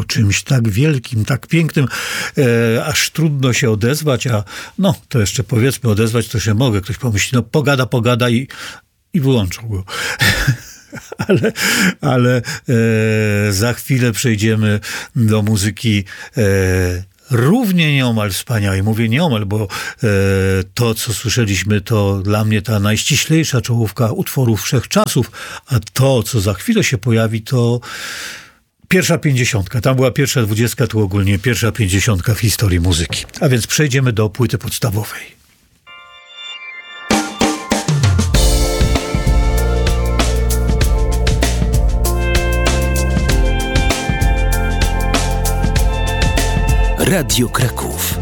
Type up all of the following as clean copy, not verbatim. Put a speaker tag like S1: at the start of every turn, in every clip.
S1: czymś tak wielkim, tak pięknym, aż trudno się odezwać, a no, to jeszcze powiedzmy, odezwać to się mogę. Ktoś pomyśli, no pogada i wyłączył go. Ale za chwilę przejdziemy do muzyki równie nieomal wspaniałej. Mówię nieomal, bo to, co słyszeliśmy, to dla mnie ta najściślejsza czołówka utworów wszechczasów, a to, co za chwilę się pojawi, to pierwsza 50. Tam była pierwsza 20, tu ogólnie pierwsza 50 w historii muzyki. A więc przejdziemy do płyty podstawowej.
S2: Radio Kraków.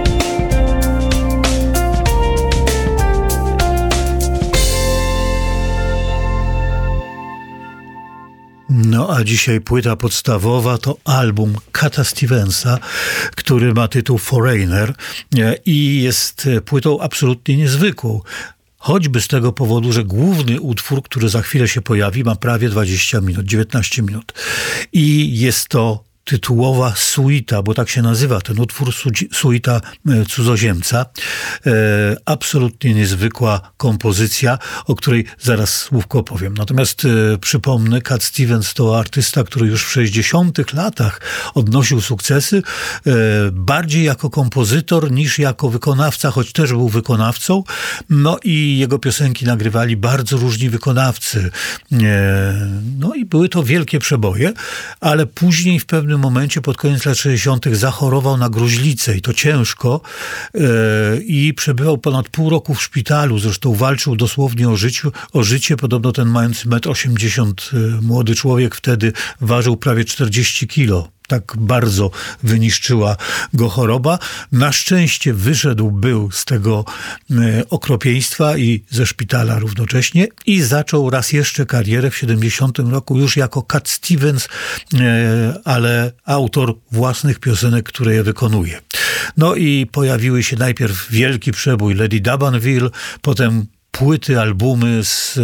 S1: No a dzisiaj płyta podstawowa to album Cata Stevensa, który ma tytuł Foreigner i jest płytą absolutnie niezwykłą. Choćby z tego powodu, że główny utwór, który za chwilę się pojawi, ma prawie 20 minut, 19 minut. I jest to tytułowa suita, bo tak się nazywa ten utwór, suita Cudzoziemca. Absolutnie niezwykła kompozycja, o której zaraz słówko opowiem. Natomiast przypomnę, Cat Stevens to artysta, który już w 60 latach odnosił sukcesy, bardziej jako kompozytor niż jako wykonawca, choć też był wykonawcą. No i jego piosenki nagrywali bardzo różni wykonawcy. No i były to wielkie przeboje, ale później w pewnym momencie, pod koniec lat 60. zachorował na gruźlicę i to ciężko i przebywał ponad pół roku w szpitalu. Zresztą walczył dosłownie o życie. Podobno ten mający 1,80 m młody człowiek wtedy ważył prawie 40 kilo. Tak bardzo wyniszczyła go choroba. Na szczęście był z tego okropieństwa i ze szpitala równocześnie i zaczął raz jeszcze karierę w 70 roku już jako Cat Stevens, ale autor własnych piosenek, które je wykonuje. No i pojawiły się najpierw wielki przebój Lady Dabanville, potem płyty, albumy z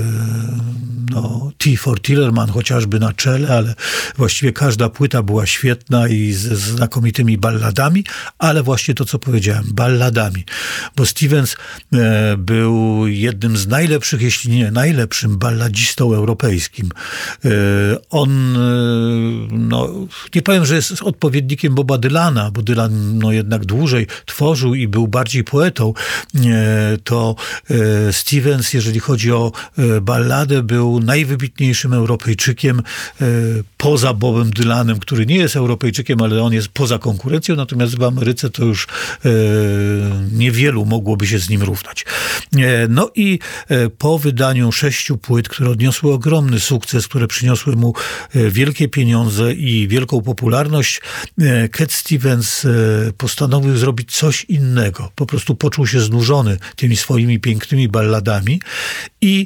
S1: T for Tillerman chociażby na czele, ale właściwie każda płyta była świetna i z znakomitymi balladami, ale właśnie to, co powiedziałem, balladami, bo Stevens był jednym z najlepszych, jeśli nie najlepszym balladzistą europejskim. On, nie powiem, że jest odpowiednikiem Boba Dylana, bo Dylan jednak dłużej tworzył i był bardziej poetą, to Stevens, jeżeli chodzi o balladę, był najwybitniejszym Europejczykiem poza Bobem Dylanem, który nie jest Europejczykiem, ale on jest poza konkurencją, natomiast w Ameryce to już niewielu mogłoby się z nim równać. No i po wydaniu 6 płyt, które odniosły ogromny sukces, które przyniosły mu wielkie pieniądze i wielką popularność, Cat Stevens postanowił zrobić coś innego. Po prostu poczuł się znużony tymi swoimi pięknymi balladami i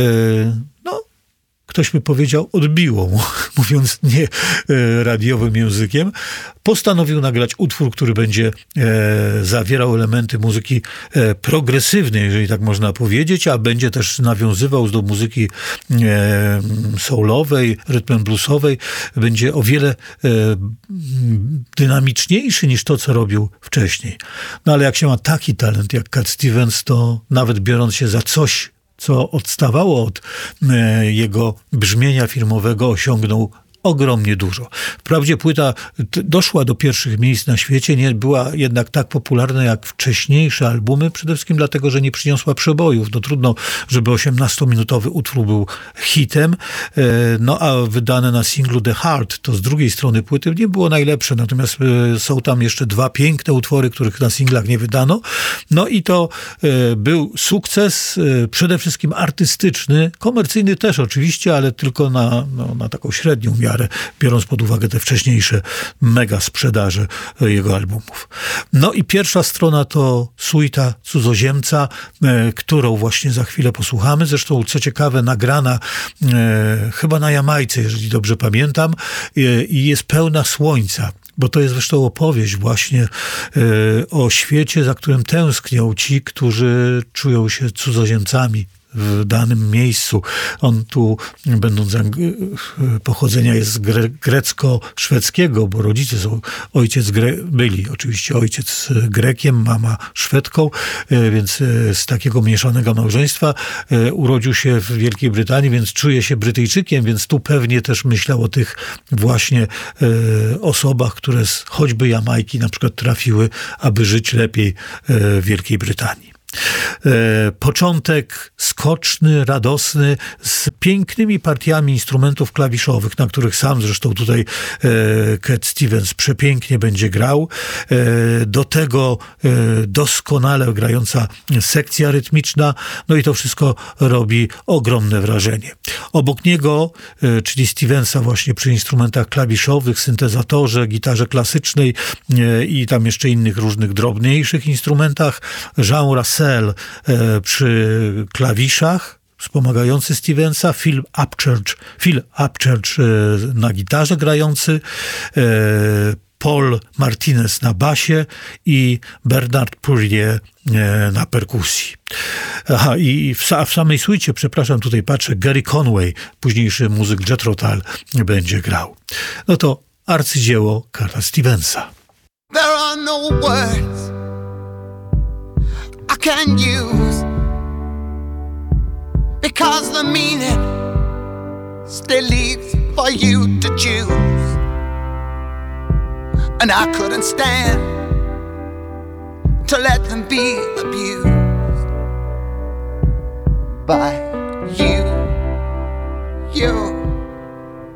S1: ktoś by powiedział, odbiło mu, mówiąc nie radiowym językiem, postanowił nagrać utwór, który będzie zawierał elementy muzyki progresywnej, jeżeli tak można powiedzieć, a będzie też nawiązywał do muzyki soulowej, rytmem bluesowej. Będzie o wiele dynamiczniejszy niż to, co robił wcześniej. No ale jak się ma taki talent jak Cat Stevens, to nawet biorąc się za coś, co odstawało od jego brzmienia firmowego, osiągnął ogromnie dużo. Wprawdzie płyta doszła do pierwszych miejsc na świecie, nie była jednak tak popularna jak wcześniejsze albumy, przede wszystkim dlatego, że nie przyniosła przebojów. No trudno, żeby 18-minutowy utwór był hitem, a wydane na singlu The Heart, to z drugiej strony płyty nie było najlepsze, natomiast są tam jeszcze 2 piękne utwory, których na singlach nie wydano. No i to był sukces, przede wszystkim artystyczny, komercyjny też oczywiście, ale tylko na taką średnią miarę, biorąc pod uwagę te wcześniejsze mega sprzedaże jego albumów. No i pierwsza strona to suita Cudzoziemca, którą właśnie za chwilę posłuchamy. Zresztą, co ciekawe, nagrana chyba na Jamajce, jeżeli dobrze pamiętam, i jest pełna słońca. Bo to jest zresztą opowieść właśnie o świecie, za którym tęsknią ci, którzy czują się cudzoziemcami w danym miejscu. On tu, będąc pochodzenia jest grecko-szwedzkiego, bo rodzice są, byli oczywiście ojciec Grekiem, mama Szwedką, więc z takiego mieszanego małżeństwa urodził się w Wielkiej Brytanii, więc czuje się Brytyjczykiem, więc tu pewnie też myślał o tych właśnie osobach, które z choćby Jamajki na przykład trafiły, aby żyć lepiej w Wielkiej Brytanii. Początek skoczny, radosny, z pięknymi partiami instrumentów klawiszowych, na których sam zresztą tutaj Cat Stevens przepięknie będzie grał. Do tego doskonale grająca sekcja rytmiczna, no i to wszystko robi ogromne wrażenie. Obok niego, czyli Stevensa właśnie przy instrumentach klawiszowych, syntezatorze, gitarze klasycznej i tam jeszcze innych różnych drobniejszych instrumentach, Jean Russell przy klawiszach, wspomagający Stevensa, Phil Upchurch na gitarze grający, Paul Martinez na basie i Bernard Purrier na perkusji. Aha, i w samej suicie, przepraszam, tutaj patrzę, Gary Conway, późniejszy muzyk Jethro Tull, będzie grał. No to arcydzieło Cata Stevensa.
S2: There are no words I can use, because the meaning still leaves for you to choose. And I couldn't stand to let them be abused by you.